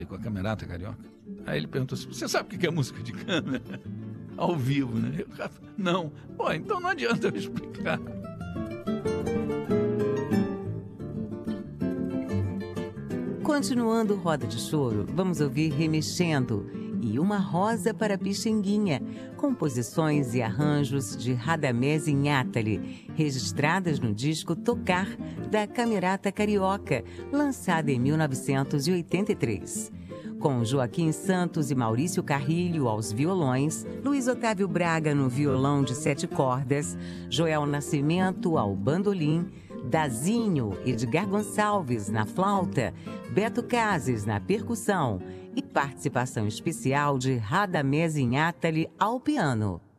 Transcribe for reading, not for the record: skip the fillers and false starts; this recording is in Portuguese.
com a Camerata Carioca. Aí ele perguntou assim, você sabe o que é música de câmera? Ao vivo, né? Não. Pô, então não adianta eu explicar. Continuando Roda de Choro, vamos ouvir Remexendo e Uma Rosa para Pixinguinha, composições e arranjos de Radamés Inátali, registradas no disco Tocar, da Camerata Carioca, lançada em 1983. Com Joaquim Santos e Maurício Carrilho aos violões, Luiz Otávio Braga no violão de 7 cordas, Joel Nascimento ao bandolim, Dazinho, Edgar Gonçalves na flauta, Beto Cases na percussão e participação especial de Radamés Inátali ao piano.